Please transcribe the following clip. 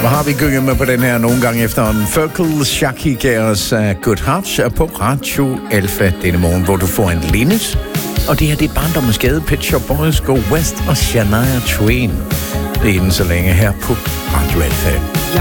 Hvor har vi gynget med på den her nogle gange efter en Ferkel Shaki gav os Good Hearts på Radio Alpha denne morgen, hvor du får en Linus. Og det her, det er barndommens gade, Pet Shop Boys, Go West og Shania Twain. Det er den så længe her på Radio Alpha.